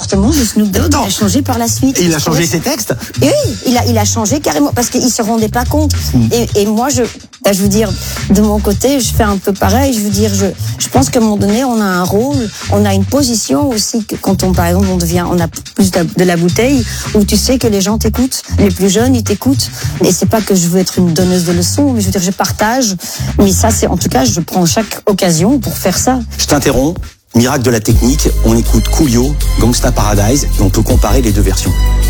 comportement de Snoop Dogg a changé par la suite. Et il a changé ses textes. Et oui, il a changé carrément parce qu'il se rendait pas compte. Et moi, je veux dire, de mon côté, je fais un peu pareil. Je veux dire, je pense qu'à un moment donné, on a un rôle, on a une position aussi que quand on, par exemple, on a plus de la bouteille, où tu sais que les gens t'écoutent, les plus jeunes, ils t'écoutent. Et c'est pas que je veux être une donneuse de leçons, mais je veux dire, je partage. Mais ça, c'est, en tout cas, je prends chaque occasion pour faire ça. Je t'interromps. Miracle de la technique, on écoute Coolio, Gangsta Paradise, et on peut comparer les deux versions.